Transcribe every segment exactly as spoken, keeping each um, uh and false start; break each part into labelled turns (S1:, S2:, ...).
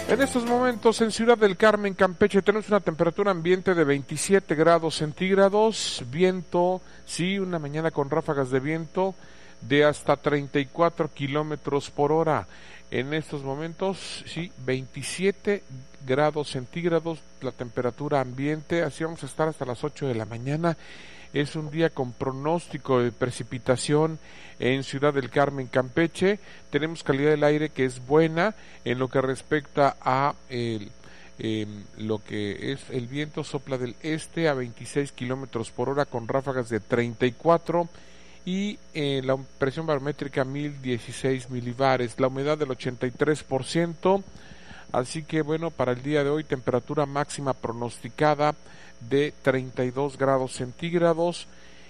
S1: En estos momentos en Ciudad del Carmen, Campeche, tenemos una temperatura ambiente de veintisiete grados centígrados, viento, sí, una mañana con ráfagas de viento de hasta treinta y cuatro kilómetros por hora. En estos momentos, sí, veintisiete grados centígrados, la temperatura ambiente, así vamos a estar hasta las ocho de la mañana. Es un día con pronóstico de precipitación en Ciudad del Carmen, Campeche. Tenemos calidad del aire que es buena en lo que respecta a el, eh, lo que es el viento, sopla del este a veintiséis kilómetros por hora con ráfagas de treinta y cuatro y eh, la presión barométrica mil dieciséis milibares, la humedad del ochenta y tres por ciento. Así que bueno, para el día de hoy temperatura máxima pronosticada de treinta y dos grados centígrados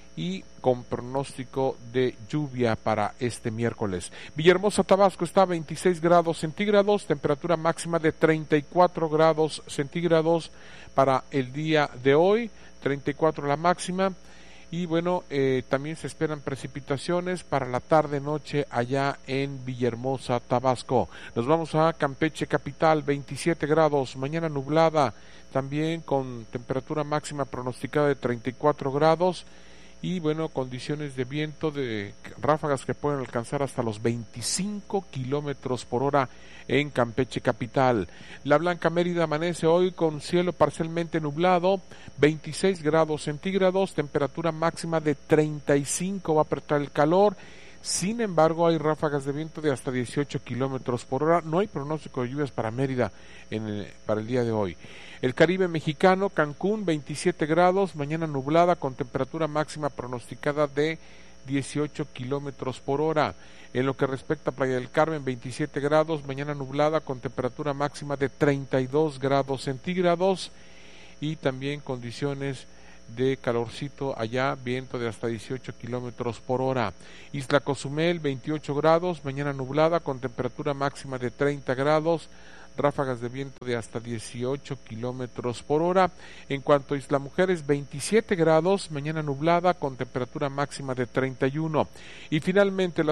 S1: y con pronóstico de lluvia para este miércoles. Villahermosa, Tabasco está a veintiséis grados centígrados, temperatura máxima de treinta y cuatro grados centígrados para el día de hoy, treinta y cuatro la máxima. Y bueno, eh, también se esperan precipitaciones para la tarde-noche allá en Villahermosa, Tabasco. Nos vamos a Campeche, capital, veintisiete grados, mañana nublada, también con temperatura máxima pronosticada de treinta y cuatro grados. Y bueno, condiciones de viento de ráfagas que pueden alcanzar hasta los veinticinco kilómetros por hora en Campeche capital. La Blanca Mérida amanece hoy con cielo parcialmente nublado, veintiséis grados centígrados, temperatura máxima de treinta y cinco, va a apretar el calor. Sin embargo, hay ráfagas de viento de hasta dieciocho kilómetros por hora. No hay pronóstico de lluvias para Mérida en el, para el día de hoy. El Caribe mexicano, Cancún, veintisiete grados, mañana nublada con temperatura máxima pronosticada de dieciocho kilómetros por hora. En lo que respecta a Playa del Carmen, veintisiete grados, mañana nublada con temperatura máxima de treinta y dos grados centígrados y también condiciones de calorcito allá, viento de hasta dieciocho kilómetros por hora. Isla Cozumel, veintiocho grados, mañana nublada con temperatura máxima de treinta grados, ráfagas de viento de hasta dieciocho kilómetros por hora. En cuanto a Isla Mujeres, veintisiete grados, mañana nublada con temperatura máxima de treinta y uno. Y finalmente la